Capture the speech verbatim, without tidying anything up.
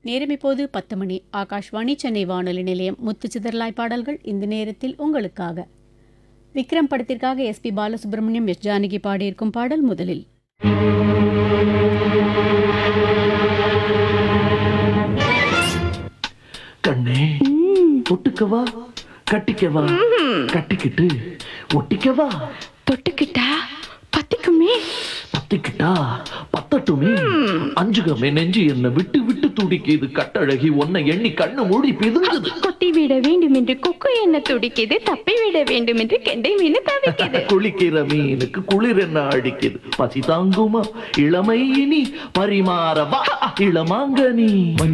நேரம் இப்போது பத்து மணி. ஆகாஷ்வாணி சென்னை வானொலி நிலையம். முத்துச்சிதறலாய் பாடல்கள் இந்த நேரத்தில் உங்களுக்காக. விக்ரம் படத்திற்காக S B Balasubramaniam, S Janaki பாடியிருக்கும் பாடல் முதலில். கண்ணே தொட்டுக்கவா, கட்டிக்கவா, கட்டிக்கிட்டு ஒட்டிக்கவா, தொட்டுக்கிட்டா பத்திக்குமே, பத்திக்கிட்டா பத்தட்டுமே, அஞ்சுகமே நெஞ்சு என்ன விட்டு விட்டு துடிக்குது, கட்டழகி உன்னை எண்ணி கண்ணு மூடி பிதுங்குது. கொத்தி விட வேண்டும் என்று கொக்கு என்ன துடிக்குது, தப்பி விட வேண்டும் என்று கெண்டை மீன் தவிக்குது. குளிக்கிற மீனுக்கு குளிர் என்ன அடிக்குது, பசி தாங்குமா இளமை இனி பரிமாறவா இளமாங்கனி.